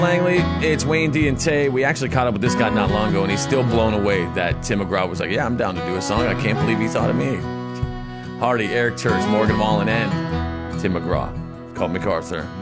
Langley, it's Wayne D and Tay. We actually caught up with this guy not long ago, and he's still blown away that Tim McGraw was like, yeah, I'm down to do a song. I can't believe he thought of me. Hardy, Eric Church, Morgan Wallen, and Tim McGraw. Called MacArthur.